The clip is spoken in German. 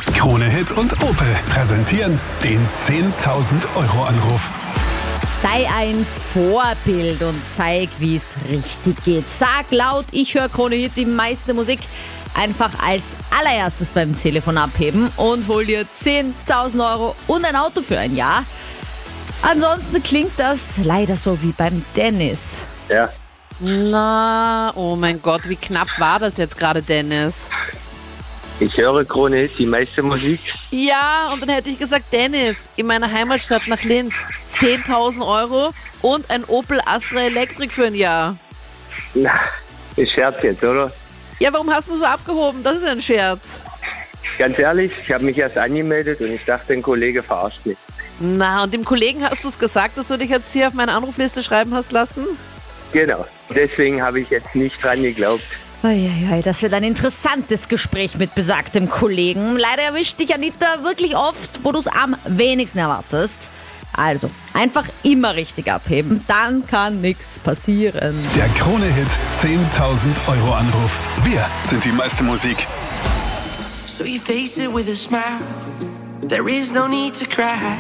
Krone Hit und Opel präsentieren den 10.000 € Anruf. Sei ein Vorbild und zeig, wie es richtig geht. Sag laut, ich höre Krone Hit, die meiste Musik. Einfach als allererstes beim Telefon abheben und hol dir 10.000 € und ein Auto für ein Jahr. Ansonsten klingt das leider so wie beim Dennis. Ja, Na, oh mein Gott, wie knapp war das jetzt gerade, Dennis? ich höre Krone Hit, die meiste Musik. Ja, und dann hätte ich gesagt, Dennis, in meiner Heimatstadt nach Linz, 10.000 € und ein Opel Astra Electric für ein Jahr. Na, ist Scherz jetzt, oder? Ja, warum hast du so abgehoben? Das ist ein Scherz. Ganz ehrlich, ich habe mich erst angemeldet und ich dachte, ein Kollege verarscht mich. Na, und dem Kollegen hast du es gesagt, dass du dich jetzt hier auf meine Anrufliste schreiben hast lassen? Genau, deswegen habe ich jetzt nicht dran geglaubt. Uiuiui, das wird ein interessantes Gespräch mit besagtem Kollegen. Leider erwischt dich Anita wirklich oft, wo du es am wenigsten erwartest. Also, einfach immer richtig abheben, dann kann nichts passieren. Der Krone Hit 10.000 € Anruf. Wir sind die meiste Musik. So you face it with a smile. There is no need to cry.